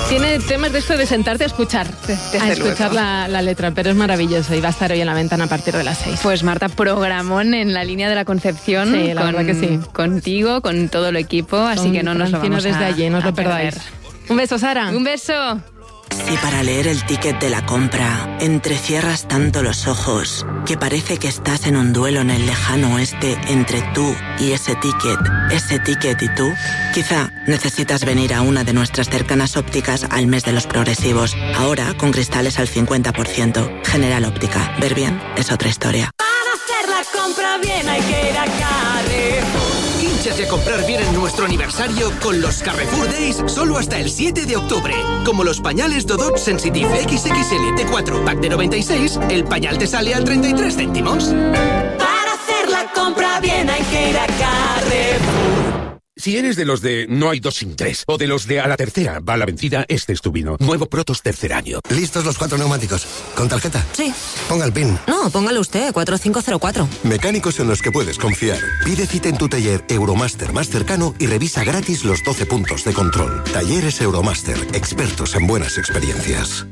Tiene temas de esto de sentarte a escuchar, la letra, pero es maravilloso y va a estar hoy en la ventana a partir de las 6. Pues Marta, programón en la línea de la Concepción. Sí, la verdad que sí. Contigo, con todo el equipo, así que no nos lo vamos desde allí, no os lo perdáis. Un beso, Sara. Un beso. Si para leer el ticket de la compra entrecierras tanto los ojos que parece que estás en un duelo en el lejano oeste entre tú y ese ticket y tú, quizá necesitas venir a una de nuestras cercanas ópticas al mes de los progresivos, ahora con cristales al 50%. General Óptica, ver bien es otra historia. Para hacer la compra bien hay que ir a Carrefour. Hínchate a comprar bien en nuestro aniversario con los Carrefour Days solo hasta el 7 de octubre. Como los pañales Dodot Sensitive XXL T4 Pack de 96, el pañal te sale al 33 céntimos. Para hacer la compra bien hay que ir a Carrefour. Si eres de los de no hay 2 sin 3 o de los de a la tercera va la vencida, este es tu vino. Nuevo Protos tercer año. ¿Listos los 4 neumáticos? ¿Con tarjeta? Sí. Ponga el PIN. No, póngalo usted, 4504. Mecánicos en los que puedes confiar. Pide cita en tu taller Euromaster más cercano y revisa gratis los 12 puntos de control. Talleres Euromaster, expertos en buenas experiencias.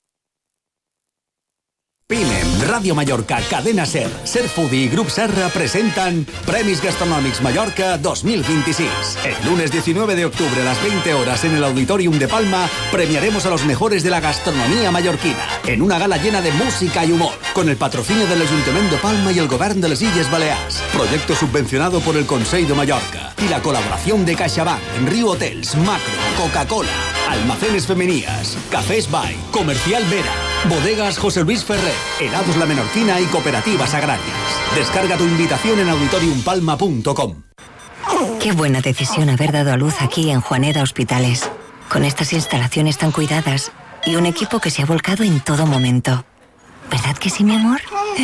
Pinem, Radio Mallorca, Cadena Ser, Ser Foodie y Grup Serra presentan Premis Gastronòmics Mallorca 2026. El lunes 19 de octubre a las 20 horas en el Auditorium de Palma premiaremos a los mejores de la gastronomía mallorquina en una gala llena de música y humor, con el patrocinio del Ayuntamiento de Palma y el Govern de les Illes Balears. Proyecto subvencionado por el Consell de Mallorca y la colaboración de CaixaBank, Riu Hotels, Macro, Coca-Cola, Almacenes Femenías, Cafés Bay, Comercial Vera, Bodegas José Luis Ferrer, Helados La Menorquina y Cooperativas Agrarias. Descarga tu invitación en auditoriumpalma.com. Qué buena decisión haber dado a luz aquí en Juaneda Hospitales, con estas instalaciones tan cuidadas y un equipo que se ha volcado en todo momento. ¿Verdad que sí, mi amor?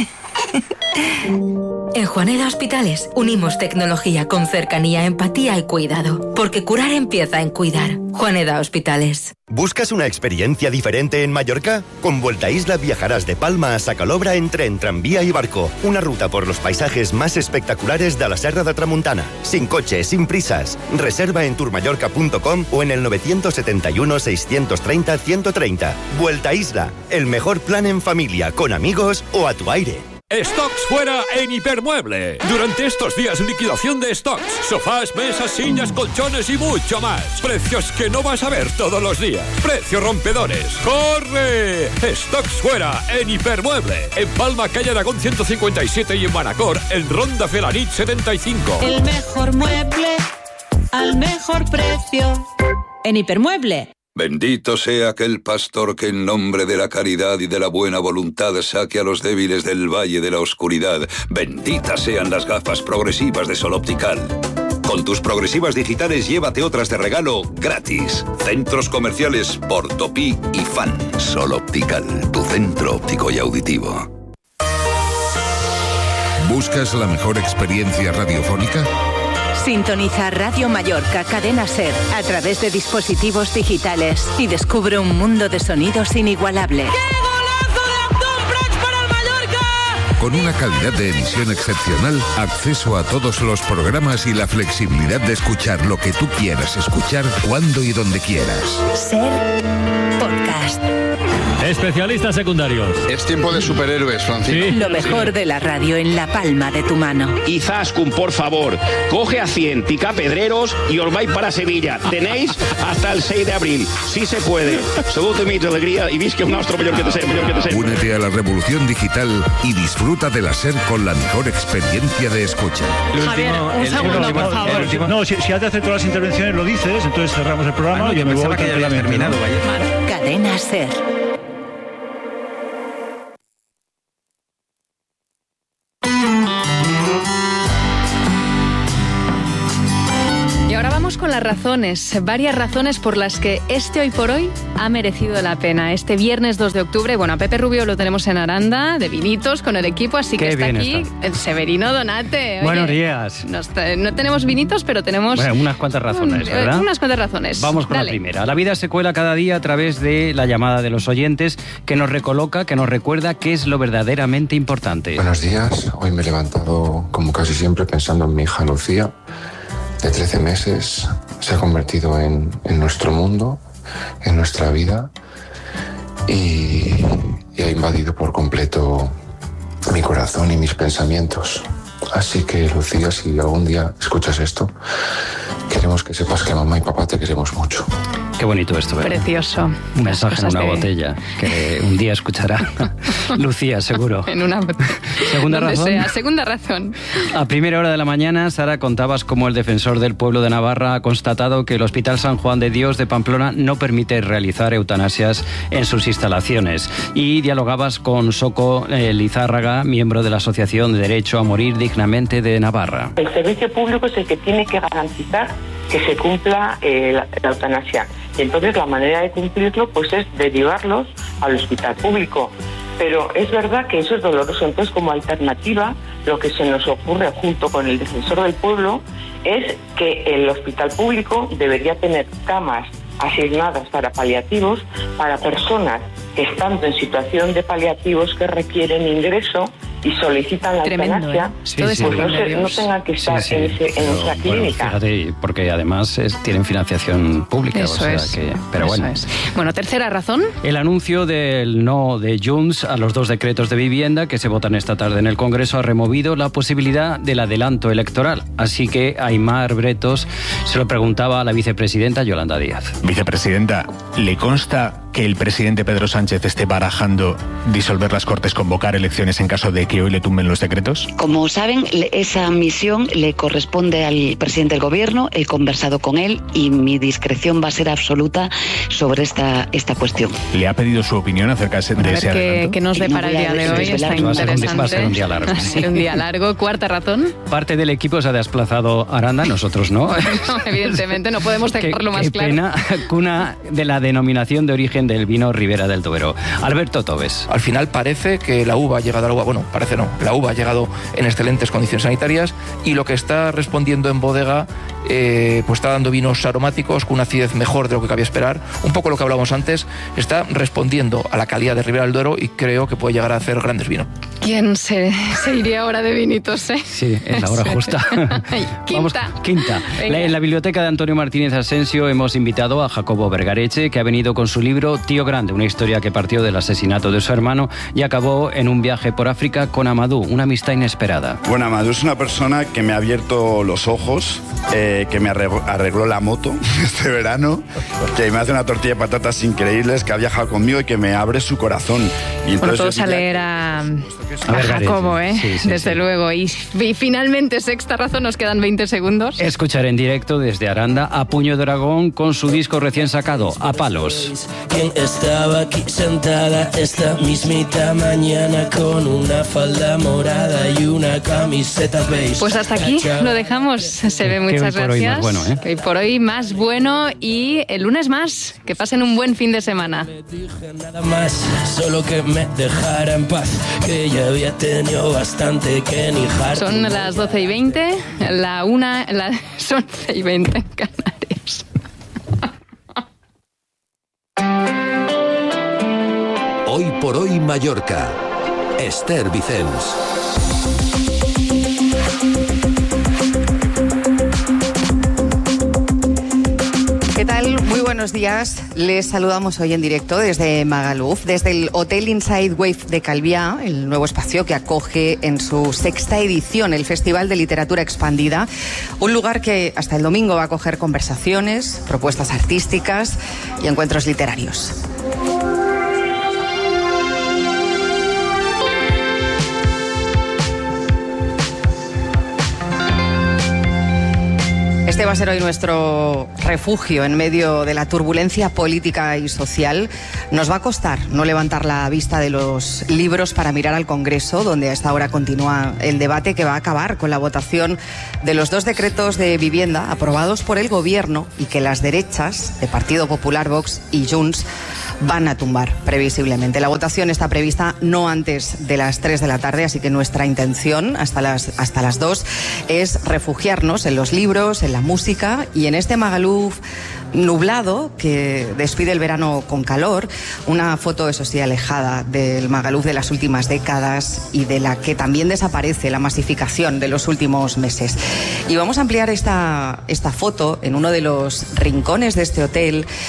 En Juaneda Hospitales unimos tecnología con cercanía, empatía y cuidado, porque curar empieza en cuidar. Juaneda Hospitales. ¿Buscas una experiencia diferente en Mallorca? Con Vuelta a Isla viajarás de Palma a Sacalobra en tren, tranvía y barco. Una ruta por los paisajes más espectaculares de la Serra de Tramuntana. Sin coche, sin prisas. Reserva en tourmallorca.com o en el 971-630-130. Vuelta a Isla, el mejor plan en familia, con amigos o a tu aire. Stocks fuera en Hipermueble. Durante estos días, liquidación de stocks. Sofás, mesas, sillas, colchones y mucho más. Precios que no vas a ver todos los días. Precios rompedores. ¡Corre! Stocks fuera en Hipermueble. En Palma, calle Aragón 157 y en Manacor, en Ronda Felanit 75. El mejor mueble al mejor precio. En Hipermueble. Bendito sea aquel pastor que en nombre de la caridad y de la buena voluntad saque a los débiles del valle de la oscuridad. Benditas sean las gafas progresivas de Sol Optical. Con tus progresivas digitales llévate otras de regalo gratis. Centros comerciales Portopí y Fan. Sol Optical, tu centro óptico y auditivo. ¿Buscas la mejor experiencia radiofónica? Sintoniza Radio Mallorca Cadena Ser a través de dispositivos digitales y descubre un mundo de sonidos inigualables. Con una calidad de emisión excepcional, acceso a todos los programas y la flexibilidad de escuchar lo que tú quieras escuchar, cuando y donde quieras. Ser Podcast. Especialistas secundarios. Es tiempo de superhéroes, Francisco. Sí. Lo mejor de la radio en la palma de tu mano. Izaskun, por favor, coge a 100 ticapedreros y os vais para Sevilla. Tenéis hasta el 6 de abril. Sí se puede. Segundo mi alegría y visque un astro mayor que te sé. Únete a la revolución digital y disfruta de la SER con la mejor experiencia de escucha. Javier, un segundo, por favor. No, si has de hacer todas las intervenciones lo dices, entonces cerramos el programa. Bueno, yo pensaba que ya había terminado, vaya. Cadena SER. Con las razones, varias razones por las que este Hoy por Hoy ha merecido la pena. Este viernes 2 de octubre, bueno, a Pepe Rubio lo tenemos en Aranda, de vinitos, con el equipo, así que está aquí el Severino Donate. Oye, buenos días. No tenemos vinitos, pero tenemos... Bueno, unas cuantas razones, ¿verdad? Unas cuantas razones. Vamos con la primera. La vida se cuela cada día a través de la llamada de los oyentes, que nos recoloca, que nos recuerda qué es lo verdaderamente importante. Buenos días. Hoy me he levantado, como casi siempre, pensando en mi hija Lucía, de 13 meses, se ha convertido en nuestro mundo. en nuestra vida y ha invadido por completo mi corazón y mis pensamientos. Así que, Lucía, si algún día escuchas esto, queremos que sepas que mamá y papá te queremos mucho. Qué bonito esto, ¿verdad? Precioso. Un mensaje en una botella que un día escuchará Lucía, seguro. En una botella. Segunda razón. Segunda razón. A primera hora de la mañana, Sara, contabas cómo el defensor del pueblo de Navarra ha constatado que el Hospital San Juan de Dios de Pamplona no permite realizar eutanasias en sus instalaciones. Y dialogabas con Soco Lizárraga, miembro de la Asociación de Derecho a Morir Dignamente de Navarra. El servicio público es el que tiene que garantizar que se cumpla la eutanasia. Y entonces la manera de cumplirlo pues es derivarlos al hospital público. Pero es verdad que eso es doloroso. Entonces, como alternativa, lo que se nos ocurre junto con el defensor del pueblo es que el hospital público debería tener camas asignadas para paliativos, para personas que estando en situación de paliativos que requieren ingreso y solicitan la eutanasia, pues no tengan que estar en esa clínica. Fíjate, porque además tienen financiación pública. Eso es. Pero bueno. Es. Bueno, tercera razón. El anuncio del no de Junts a los 2 decretos de vivienda que se votan esta tarde en el Congreso ha removido la posibilidad del adelanto electoral. Así que Aimar Bretos se lo preguntaba a la vicepresidenta Yolanda Díaz. Vicepresidenta, ¿le consta que el presidente Pedro Sánchez esté barajando disolver las Cortes, convocar elecciones en caso de que hoy le tumben los decretos? Como saben, esa misión le corresponde al presidente del Gobierno. He conversado con él y mi discreción va a ser absoluta sobre esta cuestión. ¿Le ha pedido su opinión acerca de ese adelanto? ¿Qué nos depara el día de hoy? Está interesante. Va a ser un día largo. Va a ser un día largo. Cuarta razón. Parte del equipo se ha desplazado a Aranda, nosotros no. No, evidentemente, no podemos dejarlo más claro. Pena, cuna de la denominación de origen del vino Ribera del Duero. Alberto Tobes. Al final parece que la uva ha llegado al agua. Bueno, parece no. La uva ha llegado en excelentes condiciones sanitarias y lo que está respondiendo en bodega pues está dando vinos aromáticos con una acidez mejor de lo que cabía esperar. Un poco lo que hablábamos antes, está respondiendo a la calidad de Ribera del Duero y creo que puede llegar a hacer grandes vinos. ¿Quién se iría ahora de vinitos, Sí, es la hora justa. Quinta. En la biblioteca de Antonio Martínez Asensio hemos invitado a Jacobo Vergareche, que ha venido con su libro Tío Grande, una historia que partió del asesinato de su hermano y acabó en un viaje por África con Amadou, una amistad inesperada. Bueno, Amadou es una persona que me ha abierto los ojos, que me arregló la moto este verano, que me hace una tortilla de patatas increíbles, que ha viajado conmigo y que me abre su corazón. Y entonces, todos a leer a Jacobo, desde luego. Y finalmente, sexta razón, nos quedan 20 segundos. Escuchar en directo desde Aranda a Puño de Dragón con su disco recién sacado, A Palos. ¿Quién estaba aquí sentada esta mismita mañana con una falda morada y una camiseta beige? Pues hasta aquí lo dejamos. Se ve, muchas gracias. Bueno, que hoy por hoy más bueno y el lunes más. Que pasen un buen fin de semana. Nada más, solo que me dejara en paz, que ya había tenido bastante que ni jar. Son las 12:20, son 11:20 en Canarias. Hoy por hoy Mallorca. Esther Vicens. ¿Qué tal? Muy buenos días. Les saludamos hoy en directo desde Magaluf, desde el Hotel Inside Wave de Calviá, el nuevo espacio que acoge en su sexta edición el Festival de Literatura Expandida, un lugar que hasta el domingo va a acoger conversaciones, propuestas artísticas y encuentros literarios. Este va a ser hoy nuestro refugio en medio de la turbulencia política y social. Nos va a costar no levantar la vista de los libros para mirar al Congreso, donde a esta hora continúa el debate que va a acabar con la votación de los 2 decretos de vivienda aprobados por el Gobierno y que las derechas de Partido Popular, Vox y Junts van a tumbar previsiblemente. La votación está prevista no antes de las 3 de la tarde, así que nuestra intención hasta las 2 es refugiarnos en los libros, en la música y en este Magaluf nublado que despide el verano con calor, una foto, eso sí, alejada del Magaluf de las últimas décadas y de la que también desaparece la masificación de los últimos meses. Y vamos a ampliar esta foto en uno de los rincones de este hotel.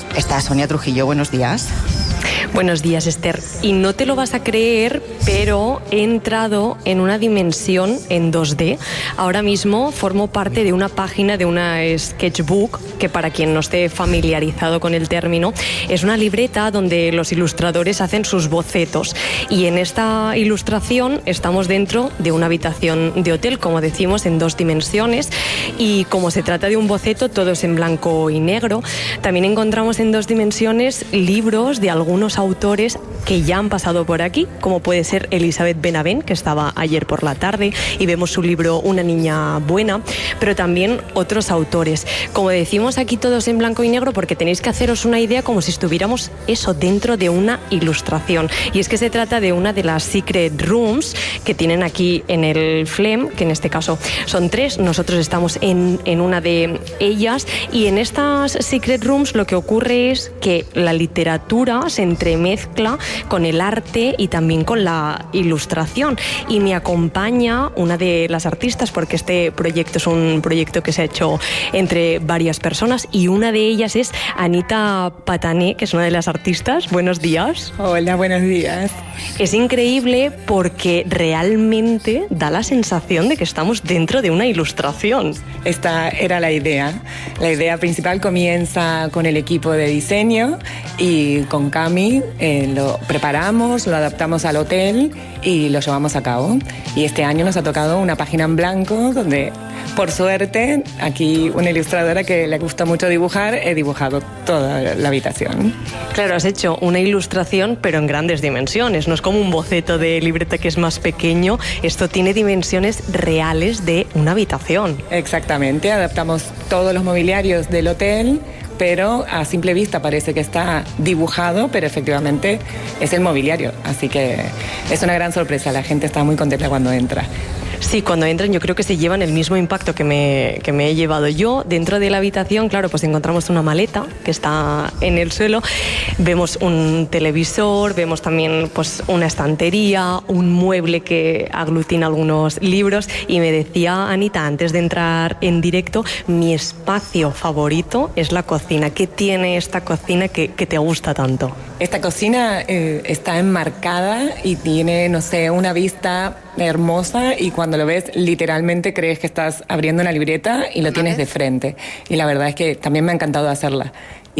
Está Sonia Trujillo, buenos días. Buenos días, Esther. Y no te lo vas a creer, pero he entrado en una dimensión en 2D. Ahora mismo formo parte de una página de una sketchbook, que para quien no esté familiarizado con el término, es una libreta donde los ilustradores hacen sus bocetos. Y en esta ilustración estamos dentro de una habitación de hotel, como decimos, en 2 dimensiones. Y como se trata de un boceto, todo es en blanco y negro. También encontramos en 2 dimensiones libros de algunos autores que ya han pasado por aquí, como puede ser Elizabeth Benavent, que estaba ayer por la tarde, y vemos su libro Una niña buena, pero también otros autores. Como decimos aquí, todos en blanco y negro, porque tenéis que haceros una idea como si estuviéramos eso dentro de una ilustración. Y es que se trata de una de las Secret Rooms que tienen aquí en el FLEM, que en este caso son 3. Nosotros estamos en una de ellas, y en estas Secret Rooms lo que ocurre es que la literatura se entremezcla con el arte y también con la ilustración. Y me acompaña una de las artistas, porque este proyecto es un proyecto que se ha hecho entre varias personas, y una de ellas es Anita Patané, que es una de las artistas. Buenos días. Hola, buenos días. Es increíble porque realmente da la sensación de que estamos dentro de una ilustración. Esta era la idea. La idea principal comienza con el equipo de diseño, y con Cami lo preparamos, lo adaptamos al hotel y lo llevamos a cabo. Y este año nos ha tocado una página en blanco donde, por suerte, aquí una ilustradora que le gusta mucho dibujar, he dibujado toda la habitación. Claro, has hecho una ilustración, pero en grandes dimensiones. No es como un boceto de libreta que es más pequeño. Esto tiene dimensiones reales de una habitación. Exactamente, adaptamos todos los mobiliarios del hotel, pero a simple vista parece que está dibujado, pero efectivamente es el mobiliario. Así que es una gran sorpresa, la gente está muy contenta cuando entra. Sí, cuando entran yo creo que se llevan el mismo impacto que me he llevado yo. Dentro de la habitación, claro, pues encontramos una maleta que está en el suelo, vemos un televisor, vemos también pues una estantería, un mueble que aglutina algunos libros, y me decía Anita antes de entrar en directo, mi espacio favorito es la cocina. ¿Qué tiene esta cocina que te gusta tanto? Esta cocina está enmarcada y tiene, no sé, una vista hermosa, y cuando lo ves literalmente crees que estás abriendo una libreta y lo tienes de frente. Y la verdad es que también me ha encantado hacerla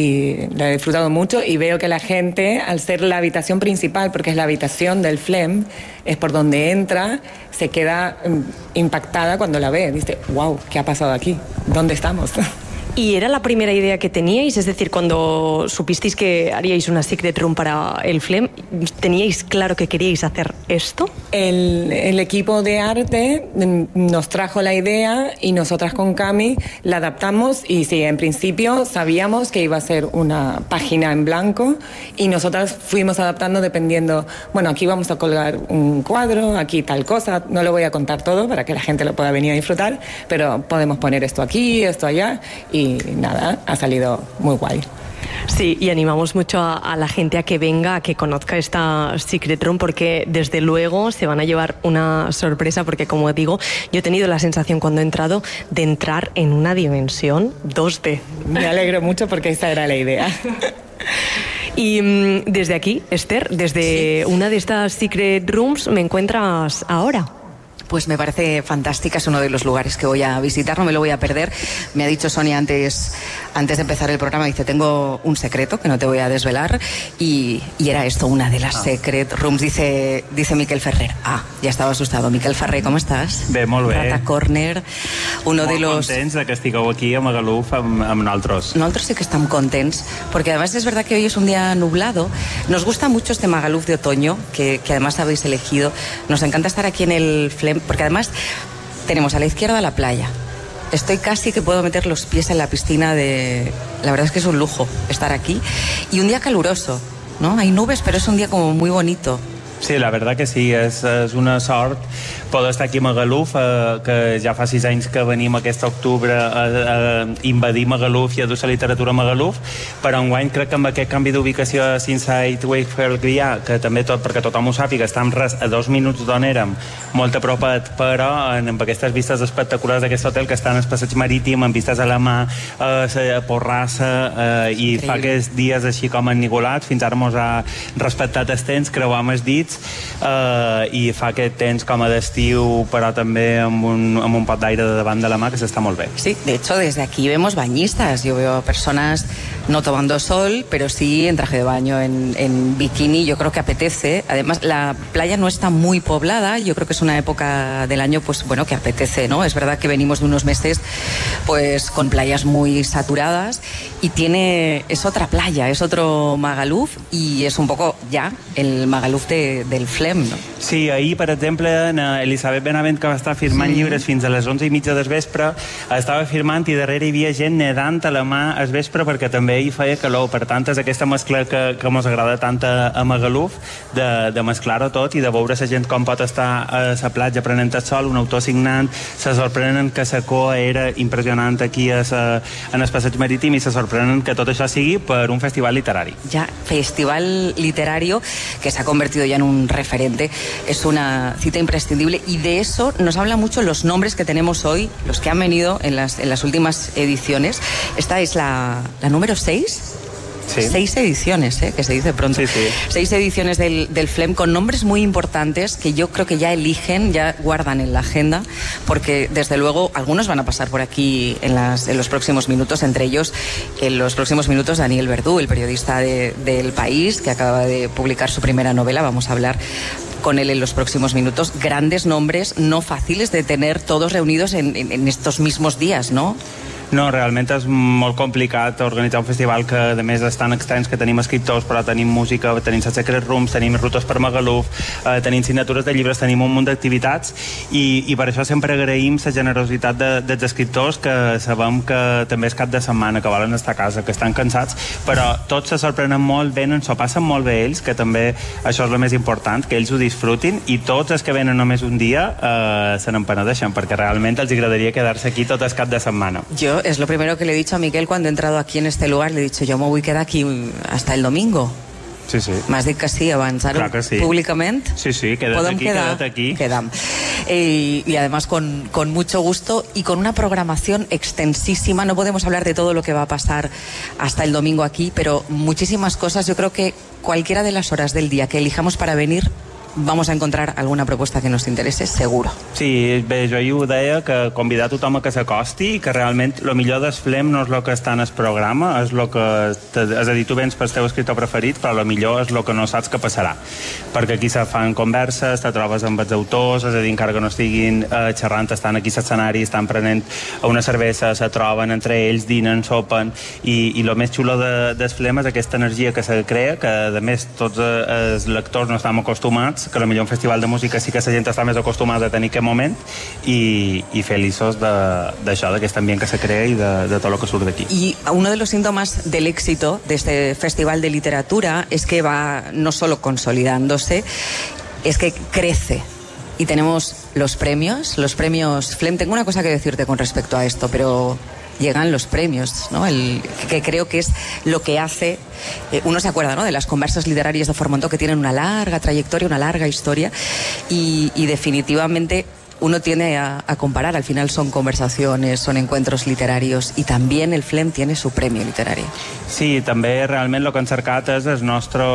y la he disfrutado mucho, y veo que la gente, al ser la habitación principal, porque es la habitación del FLEM, es por donde entra, se queda impactada cuando la ve. Dice, wow, ¿qué ha pasado aquí? ¿Dónde estamos? ¿Y era la primera idea que teníais? Es decir, cuando supisteis que haríais una Secret Room para el FLEM, ¿teníais claro que queríais hacer esto? El equipo de arte nos trajo la idea, y nosotras con Cami la adaptamos, y sí, en principio sabíamos que iba a ser una página en blanco, y nosotras fuimos adaptando dependiendo, bueno, aquí vamos a colgar un cuadro, aquí tal cosa. No lo voy a contar todo para que la gente lo pueda venir a disfrutar, pero podemos poner esto aquí, esto allá, y nada, ha salido muy guay. Sí, y animamos mucho a la gente a que venga, a que conozca esta Secret Room, porque desde luego se van a llevar una sorpresa, porque como digo, yo he tenido la sensación cuando he entrado de entrar en una dimensión 2D. Me alegro mucho porque esa era la idea. Y desde aquí, Esther, desde una de estas Secret Rooms me encuentras ahora. Pues me parece fantástica, es uno de los lugares que voy a visitar, no me lo voy a perder. Me ha dicho Sonia antes de empezar el programa, dice, tengo un secreto que no te voy a desvelar, y era esto, una de las Secret Rooms, dice Miquel Ferrer. Ja estava asustado. Miquel Ferrer, com estàs? Bé, molt bé. Rata Corner, uno molt de los... contents de que estigueu aquí a Magaluf amb nosaltres. Nosotros sí que estamos contentos, porque además es verdad que hoy es un día nublado. Nos gusta mucho este Magaluf de otoño, que además habéis elegido. Nos encanta estar aquí en el FLEM, porque además tenemos a la izquierda la playa. Estoy casi que puedo meter los pies en la piscina de... La verdad es que es un lujo estar aquí. Y un día caluroso, ¿no? Hay nubes, pero es un día como muy bonito. Sí, la verdad que sí, és una sort poder estar aquí a Magaluf, que ja fa 6 anys que venim aquest octubre a invadir Magaluf i a dur la literatura a Magaluf, però enguany crec que amb aquest canvi d'ubicació a Inside Wakefield Grià, que també perquè tothom ho sàpiga, estem a 2 minuts d'on érem, molt apropet, però amb aquestes vistes espectaculars d'aquest hotel que està en el passeig marítim, amb vistes a la mà, a la Porrassa, i fa aquests dies així com ennigolats, fins ara mos ha respectat els temps, creuam els dits, i fa aquest temps com a d'estiu, però també amb un pot d'aire de davant de la mà, que s'està molt bé. Sí, de hecho desde aquí vemos bañistas, yo veo personas no tomando sol, pero sí en traje de baño, en bikini, yo creo que apetece. Además, la playa no está muy poblada, yo creo que es una época del año, pues bueno, que apetece, ¿no? Es verdad que venimos de unos meses, pues con playas muy saturadas, y es otra playa, es otro Magaluf, y es un poco ya el Magaluf del Flem, no? Sí, ahir, per exemple, Elisabet Benavent, que va estar firmant llibres fins a les 11:30 del vespre, estava firmant i darrere hi havia gent nedant a la mà al vespre perquè també hi feia calor. Per tant, és aquesta mescla que mos agrada tant a Magaluf, de mesclar-ho tot i de veure la gent com pot estar a la platja prenent el sol, un autor signant, se sorprenen que la coa era impressionant aquí en el passeig marítim i se sorprenen que tot això sigui per un festival literari. Ya, festival literario que se ha convertido ya en un referente, es una cita imprescindible, y de eso nos habla mucho los nombres que tenemos hoy, los que han venido en las últimas ediciones. Esta es la número 6. Sí. 6 ediciones, que se dice pronto. Sí, sí. 6 ediciones del Flem con nombres muy importantes que yo creo que ya eligen, ya guardan en la agenda, porque desde luego algunos van a pasar por aquí en los próximos minutos, entre ellos en los próximos minutos Daniel Verdú, el periodista del País, que acaba de publicar su primera novela. Vamos a hablar con él en los próximos minutos. Grandes nombres, no fáciles de tener todos reunidos en estos mismos días, ¿no? No, realment és molt complicat organitzar un festival que, a més, és tan extens, que tenim escriptors, però tenim música, tenim Secret Rooms, tenim rutes per Magaluf, tenim signatures de llibres, tenim un munt d'activitats, i per això sempre agraïm la generositat dels escriptors, que sabem que també és cap de setmana, que volen estar a casa, que estan cansats, però tots se sorprenen molt, venen, s'ho passen molt bé ells, que també això és el més important, que ells ho disfrutin, i tots els que venen només un dia se n'empenedeixen, perquè realment els agradaria quedar-se aquí tot el cap de setmana. Es lo primero que le he dicho a Miquel cuando he entrado aquí en este lugar. Le he dicho, yo me voy a quedar aquí hasta el domingo. Sí, sí. M'has dit que sí, abans, ara sí. Públicament. Sí, sí, quédate aquí. Quedam. Y además con mucho gusto y con una programación extensísima. No podemos hablar de todo lo que va a pasar hasta el domingo aquí, pero muchísimas cosas. Yo creo que cualquiera de las horas del día que elijamos para venir, vamos a encontrar alguna propuesta que nos interese, seguro. Sí, bé, jo ho deia, que convidar tothom a que s'acosti, i que realment el millor del Flem no és el que està en el programa, és el que... És a dir, tu vens pel teu escriptor preferit, però el millor és el que no saps que passarà. Perquè aquí se fan converses, te trobes amb els autors, és a dir, encara que no estiguin xerrant, estan aquí a l'escenari, estan prenent una cervesa, se troben entre ells, dinen, sopen, i el més xulo del Flem és aquesta energia que se crea, que a més tots els lectors no estem acostumats, que potser un festival de música sí que la gent està més acostumada a tenir aquest moment, i feliços d'això, d'aquest ambient que se crea i de tot el que surt d'aquí. Y uno de los síntomas del éxito de este festival de literatura es que va no solo consolidándose, es que crece. Y tenemos los premios Flem. Tengo una cosa que decirte con respecto a esto, pero llegan los premios, ¿no? Que creo que es lo que hace... uno se acuerda, ¿no?, de las conversas literarias de Formontó, que tienen una larga trayectoria, una larga historia, y definitivamente uno tiende a comparar. Al final son conversaciones, son encuentros literarios, y también el Flem tiene su premio literario. Sí, també realment el que han cercat és el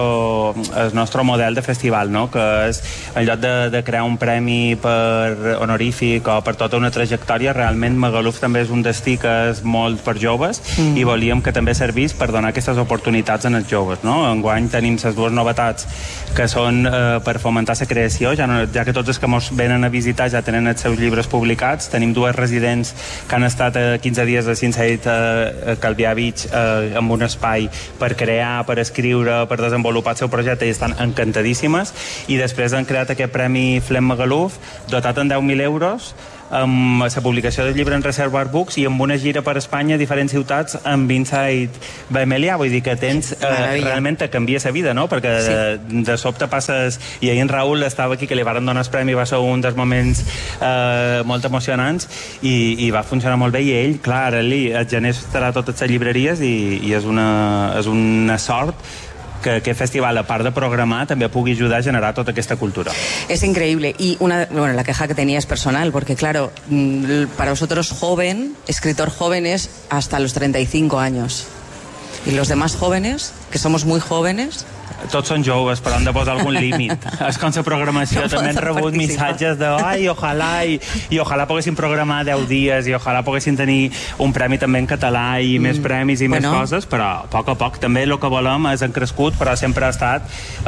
nostre model de festival, no? Que és, en lloc de crear un premi per honorífic o per tota una trajectòria, realment Magaluf també és un destí que és molt per joves, i volíem que també servís per donar aquestes oportunitats als joves, no? Enguany tenim les dues novetats que són per fomentar la creació, ja que tots els que ens venen a visitar ja tenen els seus llibres publicats. Tenim dues residents que han estat 15 dies a Inside Calvià Beach amb un espai per crear, per escriure, per desenvolupar el seu projecte, i estan encantadíssimes. I després han creat aquest Premi Flem Magaluf, dotat en 10.000 euros, amb la publicació del llibre en Reservoir Books i amb una gira per Espanya a diferents ciutats amb Inside by Melià, vull dir que tens realment te canvia la vida, no? Perquè de sobte passes, i ahir en Raül estava aquí que li varen donar el premi, va ser un dels moments molt emocionants i va funcionar molt bé, i ell, clar, ara el gener estarà a totes les llibreries i és una sort que aquest festival, a part de programar, també pugui ayudar a generar toda esta cultura. Es increíble. Y la queja que tenía es personal, porque claro, para vosotros joven, escritor joven es hasta los 35 años. Y los demás jóvenes, que somos muy jóvenes... Tots són joves, però han de posar algun límit. És com la programació, també han rebut missatges de ojalà poguessin programar 10 dies i ojalà poguessin tenir un premi també en català i més premis i més coses, però a poc també el que volem és han crescut, però sempre ha estat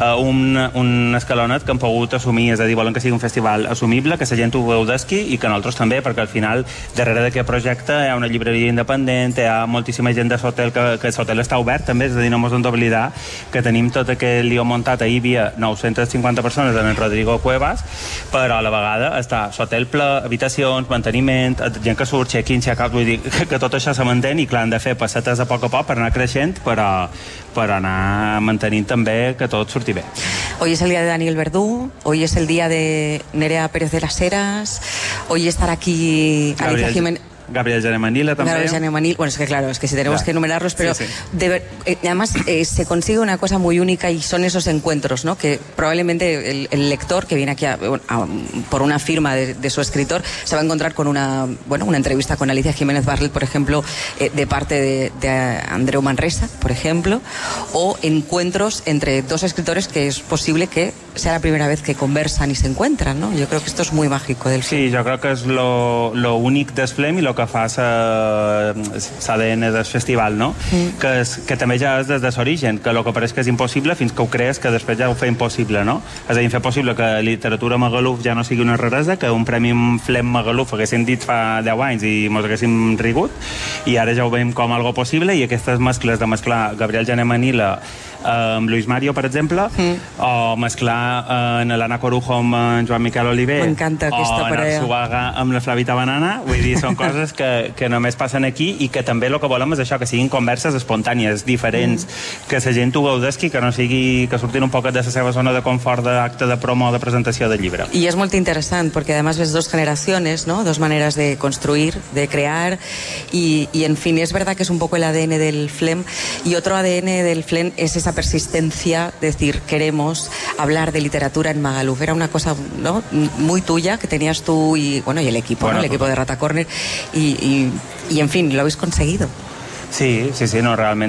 un escalonet que hem pogut assumir, és a dir, volem que sigui un festival assumible, que la gent ho gaudesqui i que nosaltres també, perquè al final darrere d'aquest projecte hi ha una llibreria independent, hi ha moltíssima gent de Sotel, que Sotel està obert també, és a dir, no ens hem d'oblidar que tenim tot aquest lío muntat. Ahir hi havia 950 persones en el Rodrigo Cuevas, però a la vegada està Sotel ple, habitacions, manteniment, gent que surt, check-in, check-out, vull dir que tot això se mantén i clar, han de fer passetes a poc per anar creixent, però per anar mantenint també que tot surti bé. Hoy es el día de Daniel Verdú, hoy es el día de Nerea Pérez de las Heras, hoy estará aquí Alicia Jiménez... Gabriel Jané Manila también. Gabriel Jané Manila, bueno, es que claro, es que si tenemos que enumerarlos, pero además se consigue una cosa muy única y son esos encuentros, ¿no? Que probablemente el lector que viene aquí por una firma de su escritor se va a encontrar con una entrevista con Alicia Jiménez Barlet, por ejemplo, de parte de Andreu Manresa, por ejemplo, o encuentros entre dos escritores que es posible que sea la primera vez que conversan y se encuentran, ¿no? Yo creo que esto es muy mágico del film. Sí, jo crec que és lo únic del film i lo que fa l'ADN del festival, no? Que també ja és des de l'origen, que el que pareix que és impossible fins que ho crees que després ja ho fa impossible, no? És a dir, fer possible que literatura Magaluf ja no sigui una raresa, que un premi Flem Magaluf haguéssim dit fa 10 anys i mos haguéssim rigut, i ara ja ho veiem com algo possible, i aquestes mescles de mesclar Gabriel Jané Manila amb Luis Mario, per exemple, o mesclar en l'Anna Corujo amb en Joan Miquel Oliver, m'encanta aquesta parella, o en Arzuaga amb la Flavita Banana, vull dir, són coses que només passen aquí i que també el que volem és això, que siguin converses espontànies, diferents, que la gent ho gaudesqui, que no sigui que surtin un poquet de la seva zona de confort d'acte de promo o de presentació del llibre. Y es muy interesante porque además ves dos generaciones, ¿no? Dos maneras de construir, de crear y en fin, es verdad que es un poco el ADN del FLEM, y otro ADN del FLEM es esa persistencia, decir, queremos hablar de literatura en Magaluf. Era una cosa, ¿no?, muy tuya que tenías tú y el equipo, ¿no? El equipo de Rata Corner y en fin, lo habéis conseguido. Sí, no, realment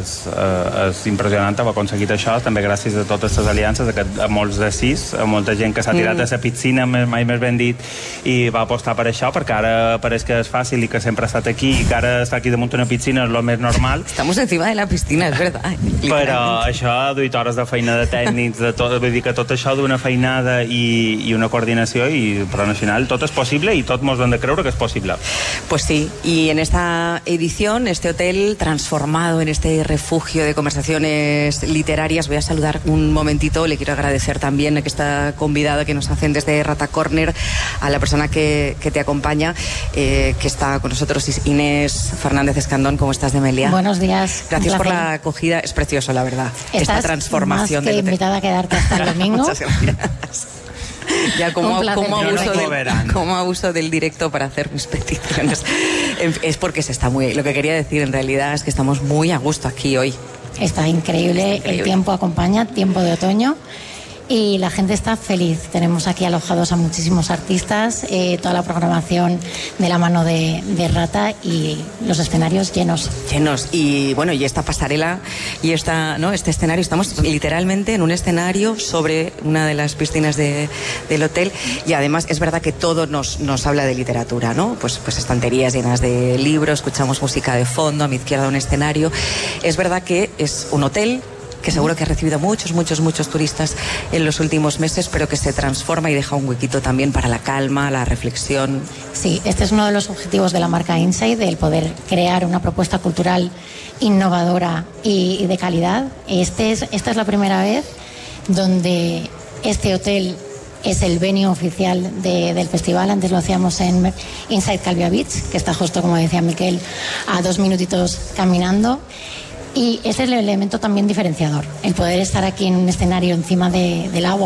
és impressionant haver aconseguit això, també gràcies a totes les aliances, a molts de sis, a molta gent que s'ha tirat a la piscina, mai més ben dit, i va apostar per això, perquè ara pareix que és fàcil i que sempre ha estat aquí, i que ara està aquí damunt una piscina és el més normal. Estamos encima de la piscina, és verdad. Però això, 8 hores de feina de tècnics, de tot, vull dir que tot això d'una feinada i una coordinació, però al final tot és possible i tot mos hem de creure que és possible. Pues sí, y en esta edición, este hotel transformado en este refugio de conversaciones literarias. Voy a saludar un momentito, le quiero agradecer también a esta convidada que nos hacen desde Rata Corner, a la persona que te acompaña, que está con nosotros, Inés Fernández Escandón. ¿Cómo estás, de Meliá? Buenos días. Gracias por la acogida, es precioso, la verdad. Esta transformación. Estás más que invitada a quedarte hasta el domingo. Muchas gracias. Ya como abuso del directo para hacer mis peticiones. Es porque se está muy... Lo que quería decir en realidad es que estamos muy a gusto aquí hoy. Está increíble. El tiempo acompaña, tiempo de otoño. Y la gente está feliz. Tenemos aquí alojados a muchísimos artistas, toda la programación de la mano de Rata y los escenarios llenos. Y bueno, y esta pasarela y este escenario, estamos literalmente en un escenario sobre una de las piscinas del hotel, y además es verdad que todo nos habla de literatura, ¿no? Pues estanterías llenas de libros, escuchamos música de fondo, a mi izquierda un escenario. Es verdad que es un hotel que seguro que ha recibido muchos turistas en los últimos meses, pero que se transforma y deja un huequito también para la calma, la reflexión. Sí, este es uno de los objetivos de la marca Inside, el poder crear una propuesta cultural innovadora y de calidad. Esta es la primera vez donde este hotel es el venue oficial del festival. Antes lo hacíamos en Inside Calvia Beach, que está justo, como decía Miquel, a 2 minutitos caminando. Y ese es el elemento también diferenciador, el poder estar aquí en un escenario encima del agua